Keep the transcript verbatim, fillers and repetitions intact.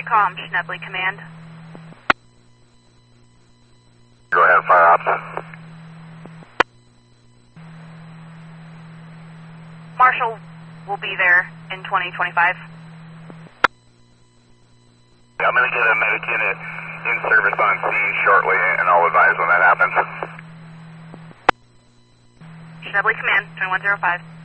com, Schnebley Command. Go ahead, fire ops. Marshall will be there in twenty twenty-five. I'm going to get a medic unit in service on scene shortly, and I'll advise when that happens. Schnebley Command, twenty-one oh five.